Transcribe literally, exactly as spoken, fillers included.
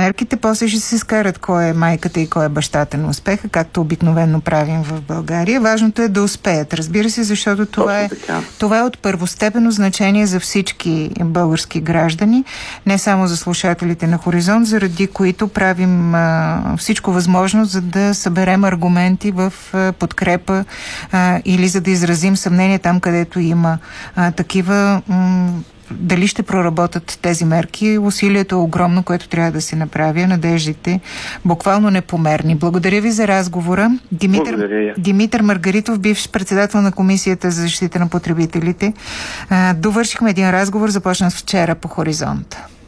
мерките, после ще се скарат кой е майката и кой е бащата на успеха, както обикновено правим в България. Важното е да успеят, разбира се, защото това е, това е от първостепенно значение за всички български граждани, не само за слушателите на Хоризонт, заради които правим а, всичко възможно, за да съберем аргументи в а, подкрепа а, или за да изразим съмнение там, където има а, такива. М- Дали ще проработят тези мерки? Усилието е огромно, което трябва да се направи. Надеждите буквално непомерни. Благодаря ви за разговора. Димитър, Димитър Маргаритов, бивш председател на Комисията за защита на потребителите. Довършихме един разговор, започнат вчера по Хоризонт.